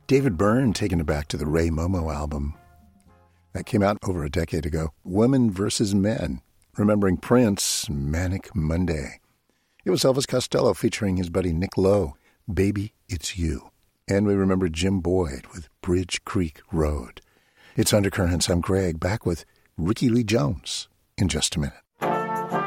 David Byrne taking it back to the Ray Momo album. That came out over a decade ago. Women versus Men, remembering Prince, Manic Monday. It was Elvis Costello featuring his buddy Nick Lowe, Baby, It's You. And we remember Jim Boyd with Bridge Creek Road. It's Undercurrents. I'm Greg, back with Ricky Lee Jones in just a minute.